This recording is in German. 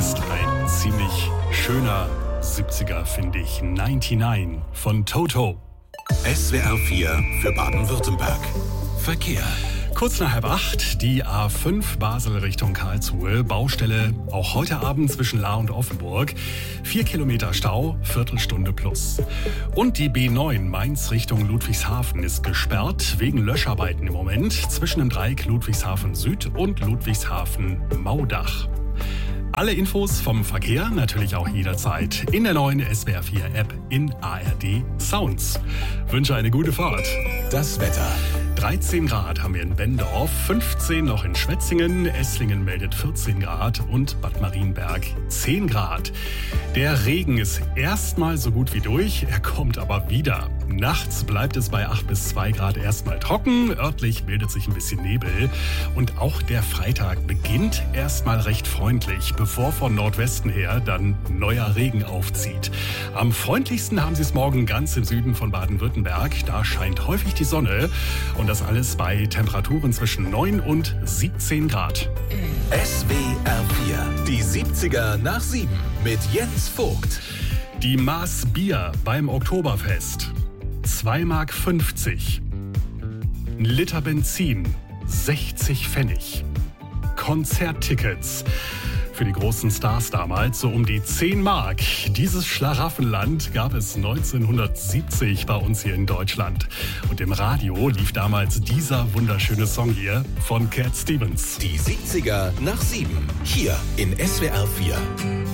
ist ein ziemlich schöner 70er, finde ich. 99 von Toto. SWR 4 für Baden-Württemberg. Verkehr. Kurz nach 7:30, die A5 Basel Richtung Karlsruhe. Baustelle auch heute Abend zwischen Lahr und Offenburg. 4 Kilometer Stau, Viertelstunde plus. Und die B9 Mainz Richtung Ludwigshafen ist gesperrt wegen Löscharbeiten im Moment zwischen dem Dreieck Ludwigshafen Süd und Ludwigshafen Maudach. Alle Infos vom Verkehr natürlich auch jederzeit in der neuen SWR 4 App in ARD Sounds. Wünsche eine gute Fahrt. Das Wetter. 13 Grad haben wir in Bendorf, 15 noch in Schwetzingen, Esslingen meldet 14 Grad und Bad Marienberg 10 Grad. Der Regen ist erstmal so gut wie durch, er kommt aber wieder. Nachts bleibt es bei 8 bis 2 Grad erstmal trocken, örtlich bildet sich ein bisschen Nebel und auch der Freitag beginnt erstmal recht freundlich, bevor von Nordwesten her dann neuer Regen aufzieht. Am freundlichsten haben Sie es morgen ganz im Süden von Baden-Württemberg, da scheint häufig die Sonne und das alles bei Temperaturen zwischen 9 und 17 Grad. SWR 4, die 70er nach 7 mit Jens Vogt. Die Maß Bier beim Oktoberfest. 2,50 Mark. Ein Liter Benzin, 60 Pfennig. Konzerttickets für die großen Stars damals, so um die 10 Mark. Dieses Schlaraffenland gab es 1970 bei uns hier in Deutschland. Und im Radio lief damals dieser wunderschöne Song hier von Cat Stevens. Die 70er nach 7, hier in SWR 4.